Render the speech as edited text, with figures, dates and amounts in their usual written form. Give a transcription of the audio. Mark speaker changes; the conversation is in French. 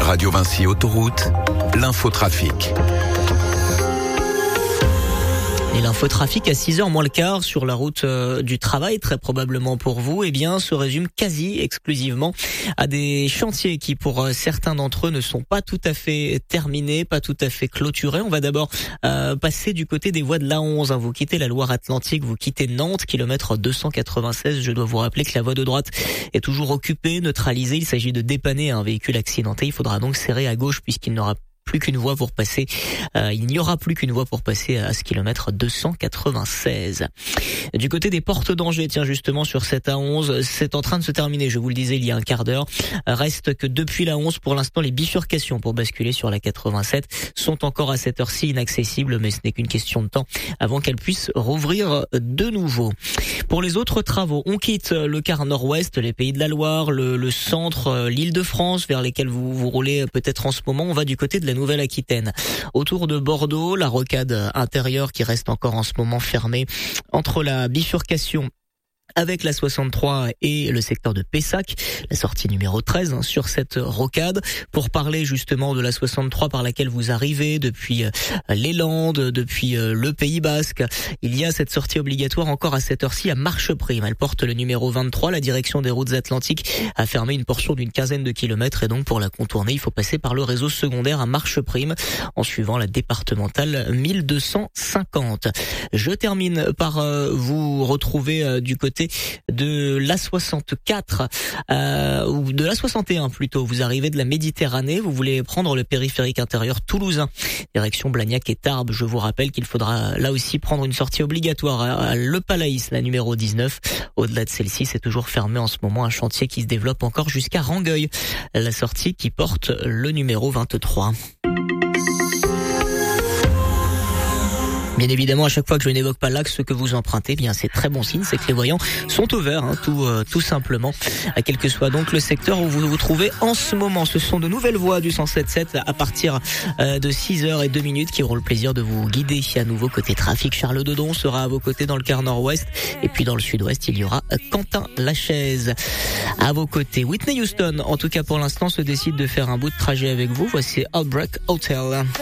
Speaker 1: Radio Vinci Autoroute, l'infotrafic.
Speaker 2: Et l'infotrafic à 6h moins le quart sur la route du travail, très probablement pour vous, se résume quasi exclusivement à des chantiers qui, pour certains d'entre eux, ne sont pas tout à fait terminés, pas tout à fait clôturés. On va d'abord passer du côté des voies de l'A11. Vous quittez la Loire-Atlantique, vous quittez Nantes, kilomètre 296. Je dois vous rappeler que la voie de droite est toujours occupée, neutralisée. Il s'agit de dépanner un véhicule accidenté. Il faudra donc serrer à gauche puisqu'il n'aura plus qu'une voie pour passer. Il n'y aura plus qu'une voie pour passer à ce kilomètre 296. Du côté des portes d'Angers, justement sur cette A11, c'est en train de se terminer. Je vous le disais il y a un quart d'heure. Reste que depuis la 11, pour l'instant, les bifurcations pour basculer sur la 87 sont encore à cette heure-ci inaccessibles, mais ce n'est qu'une question de temps avant qu'elles puissent rouvrir de nouveau. Pour les autres travaux, on quitte le quart nord-ouest, les Pays de la Loire, le centre, l'Île-de-France, vers lesquels vous roulez peut-être en ce moment. On va du côté de la Nouvelle-Aquitaine. Autour de Bordeaux, la rocade intérieure qui reste encore en ce moment fermée entre la bifurcation avec la 63 et le secteur de Pessac, la sortie numéro 13 sur cette rocade, pour parler justement de la 63 par laquelle vous arrivez depuis les Landes, depuis le Pays Basque. Il y a cette sortie obligatoire encore à cette heure-ci à Marcheprime. Elle porte le numéro 23. La direction des routes atlantiques a fermé une portion d'une quinzaine de kilomètres et donc pour la contourner, il faut passer par le réseau secondaire à Marcheprime en suivant la départementale 1250. Je termine par vous retrouver du côté de l'A64 ou de l'A61 plutôt. Vous arrivez de la Méditerranée, vous voulez prendre le périphérique intérieur toulousain, direction Blagnac et Tarbes. Je vous rappelle qu'il faudra là aussi prendre une sortie obligatoire à Le Palaïs, la numéro 19. Au-delà de celle-ci, c'est toujours fermé en ce moment, un chantier qui se développe encore jusqu'à Rangueil, la sortie qui porte le numéro 23. Bien évidemment, à chaque fois que je n'évoque pas l'axe que vous empruntez, c'est très bon signe, c'est que les voyants sont ouverts, tout simplement, quel que soit donc le secteur où vous vous trouvez en ce moment. Ce sont de nouvelles voies du 107.7 à partir de 6h02 qui auront le plaisir de vous guider à nouveau côté trafic. Charles Dodon sera à vos côtés dans le quart nord-ouest et puis dans le sud-ouest, il y aura Quentin Lachaise à vos côtés. Whitney Houston, en tout cas pour l'instant, se décide de faire un bout de trajet avec vous. Voici Outbreak Hotel.